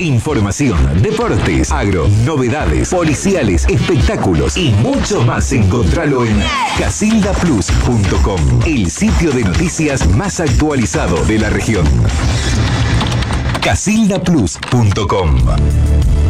Información, deportes, agro, novedades, policiales, espectáculos y mucho más. Encontralo en casildaplus.com, el sitio de noticias más actualizado de la región. casildaplus.com